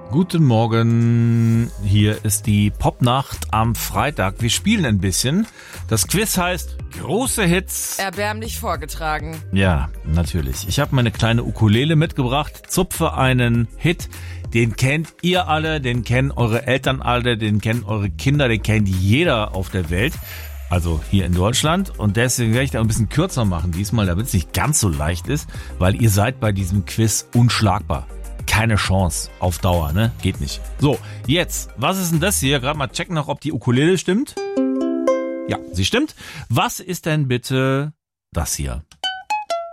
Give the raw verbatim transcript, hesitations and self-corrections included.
Guten Morgen, hier ist die Popnacht am Freitag. Wir spielen ein bisschen. Das Quiz heißt Große Hits. Erbärmlich vorgetragen. Ja, natürlich. Ich habe meine kleine Ukulele mitgebracht, zupfe einen Hit. Den kennt ihr alle, den kennen eure Eltern alle, den kennen eure Kinder, den kennt jeder auf der Welt. Also hier in Deutschland. Und deswegen werde ich da ein bisschen kürzer machen diesmal, damit es nicht ganz so leicht ist, weil ihr seid bei diesem Quiz unschlagbar. Keine Chance auf Dauer, ne? Geht nicht. So, jetzt, was ist denn das hier? Gerade mal checken noch, ob die Ukulele stimmt. Ja, sie stimmt. Was ist denn bitte das hier?